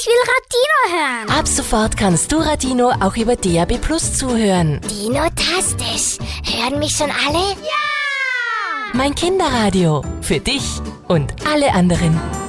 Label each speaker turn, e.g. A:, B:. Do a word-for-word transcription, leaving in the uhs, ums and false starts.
A: Ich will Radino hören.
B: Ab sofort kannst du Radino auch über D A B Plus zuhören.
A: Dino-tastisch. Hören mich schon alle? Ja!
B: Mein Kinderradio. Für dich und alle anderen.